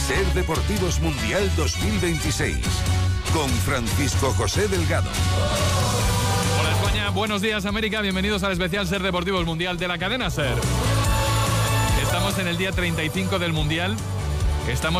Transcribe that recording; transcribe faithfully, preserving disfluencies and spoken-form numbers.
Ser Deportivos Mundial dos mil veintiséis, con Francisco José Delgado. Hola España, buenos días América, bienvenidos al especial Ser Deportivos Mundial de la cadena SER. Estamos en el día treinta y cinco del Mundial, estamos